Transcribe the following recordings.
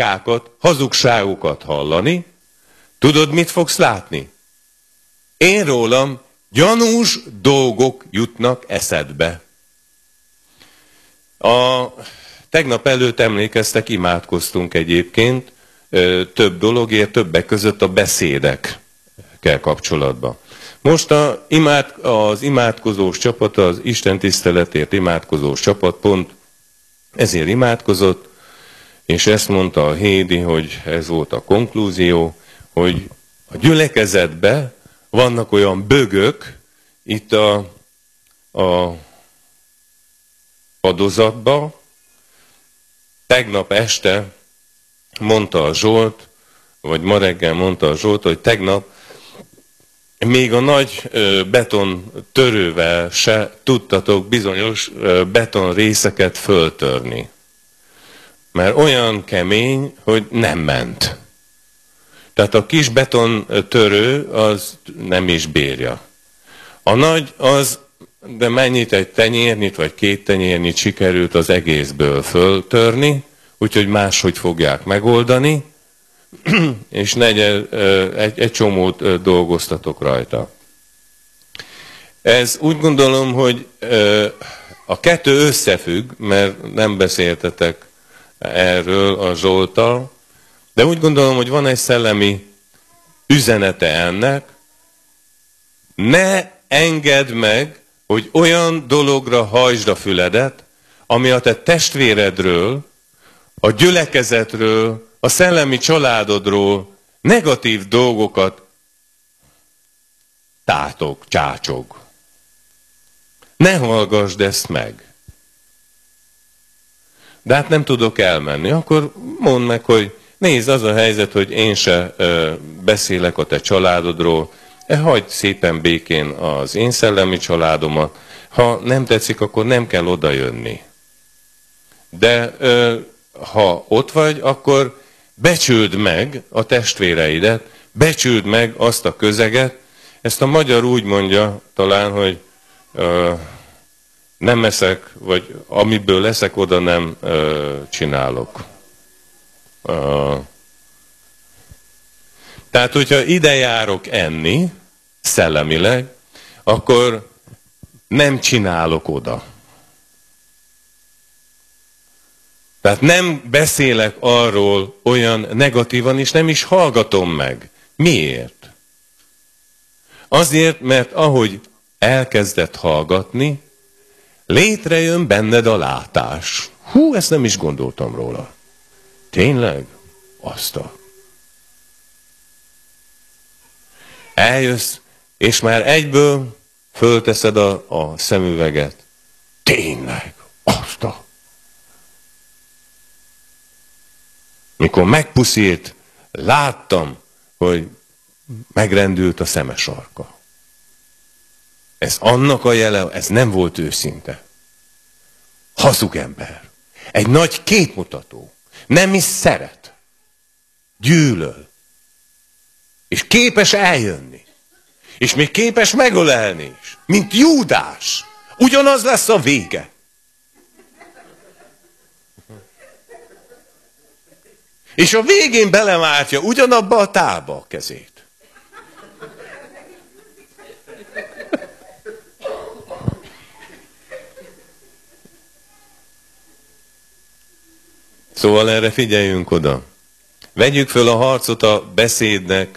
pletykákat, hazugságokat hallani, tudod, mit fogsz látni? Én rólam gyanús dolgok jutnak eszedbe. Tegnap előtt emlékeztek, imádkoztunk egyébként több dologért, többek között a beszédekkel kapcsolatban. Most az imádkozós csapat, az Isten tiszteletért imádkozós csapat pont ezért imádkozott, és ezt mondta a Hédi, hogy ez volt a konklúzió, hogy a gyülekezetben vannak olyan bögök itt a padozatban. Tegnap este mondta a Zsolt, vagy ma reggel mondta a Zsolt, hogy tegnap még a nagy beton törővel se tudtatok bizonyos beton részeket föltörni. Mert olyan kemény, hogy nem ment. Tehát a kis beton törő az nem is bírja. A nagy az, de mennyit, egy tenyérnyit vagy 2 tenyérnyit sikerült az egészből föltörni, úgyhogy máshogy fogják megoldani, és egy csomót dolgoztatok rajta. Ez úgy gondolom, hogy a kettő összefügg, mert nem beszéltetek erről a Zsolttal, de úgy gondolom, hogy van egy szellemi üzenete ennek. Ne engedd meg, hogy olyan dologra hajtsd a füledet, ami a te testvéredről, a gyülekezetről, a szellemi családodról negatív dolgokat csácsog. Ne hallgassd ezt meg. De hát nem tudok elmenni. Akkor mondd meg, hogy nézd, az a helyzet, hogy én se beszélek a te családodról, hagyd szépen békén az én szellemi családomat. Ha nem tetszik, akkor nem kell oda jönni. De ha ott vagy, akkor becsüld meg a testvéreidet, becsüld meg azt a közeget. Ezt a magyar úgy mondja talán, hogy nem eszek, vagy amiből leszek, oda nem csinálok. Tehát, hogyha ide járok enni, szellemileg, akkor nem csinálok oda. Tehát nem beszélek arról olyan negatívan, és nem is hallgatom meg. Miért? Azért, mert ahogy elkezdett hallgatni, létrejön benned a látás. Hú, ezt nem is gondoltam róla. Tényleg? Eljössz, és már egyből fölteszed a szemüveget. Tényleg? Mikor megpuszírt, láttam, hogy megrendült a szemesarka. Ez annak a jele, ez nem volt őszinte. Hazug ember. Egy nagy képmutató. Nem is szeret. Gyűlöl. És képes eljönni. És még képes megölelni is. Mint Júdás. Ugyanaz lesz a vége. És a végén belemártja ugyanabba a tálba a kezét. Szóval erre figyeljünk oda. Vegyük föl a harcot a beszédnek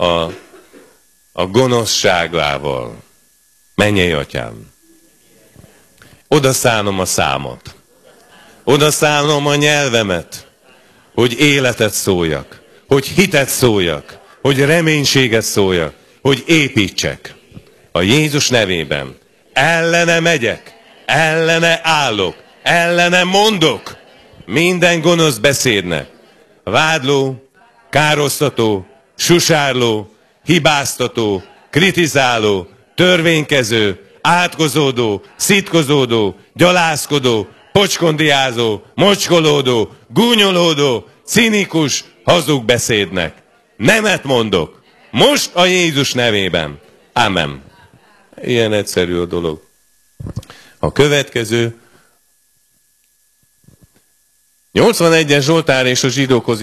a gonoszságával. Mennyei Atyám! Oda szánom a számot. Oda szánom a nyelvemet, hogy életet szóljak, hogy hitet szóljak, hogy reménységet szóljak, hogy építsek. A Jézus nevében ellene megyek, ellene állok, ellene mondok minden gonosz beszédnek. Vádló, károsztató, susárló, hibáztató, kritizáló, törvénykező, átkozódó, szitkozódó, gyalázkodó, pocskondiázó, mocskolódó, gúnyolódó, cinikus, hazug beszédnek. Nemet mondok. Most a Jézus nevében. Amen. Ilyen egyszerű a dolog. A következő 81-es Zsoltár és a zsidókhoz